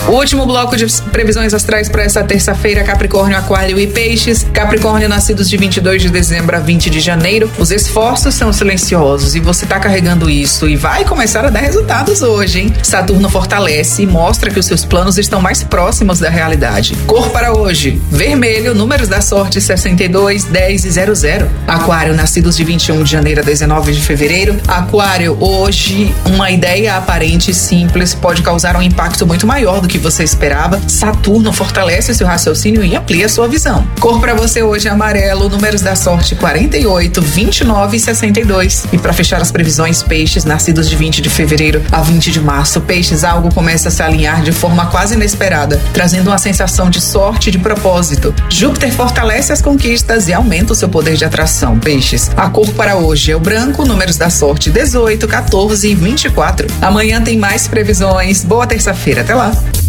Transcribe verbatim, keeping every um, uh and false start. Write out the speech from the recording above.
O último bloco de previsões astrais para essa terça-feira: Capricórnio, Aquário e Peixes. Capricórnio, nascidos de vinte e dois de dezembro a vinte de janeiro. Os esforços são silenciosos e você tá carregando isso e vai começar a dar resultados hoje, hein? Saturno fortalece e mostra que os seus planos estão mais próximos da realidade. Cor para hoje: vermelho. Números da sorte: sessenta e dois, dez e zero zero. Aquário, nascidos de vinte e um de janeiro a dezenove de fevereiro. Aquário, hoje uma ideia aparente e simples pode causar um impacto muito maior do que você esperava. Saturno fortalece seu raciocínio e amplia sua visão. Cor para você hoje: amarelo. Números da sorte: quarenta e oito, vinte e nove e sessenta e dois. E para fechar as previsões, Peixes, nascidos de vinte de fevereiro a vinte de março. Peixes, algo começa a se alinhar de forma quase inesperada, trazendo uma sensação de sorte e de propósito. Júpiter fortalece as conquistas e aumenta o seu poder de atração. Peixes, a cor para hoje é o branco. Números da sorte: dezoito, quatorze e vinte e quatro. Amanhã tem mais previsões. Boa terça-feira, até lá.